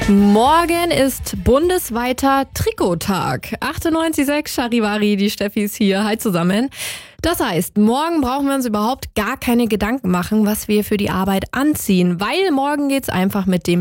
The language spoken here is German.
Morgen ist bundesweiter Trikottag. 98,6 Charivari, die Steffi ist hier. Hi zusammen. Das heißt, morgen brauchen wir uns überhaupt gar keine Gedanken machen, was wir für die Arbeit anziehen, weil morgen geht's einfach mit dem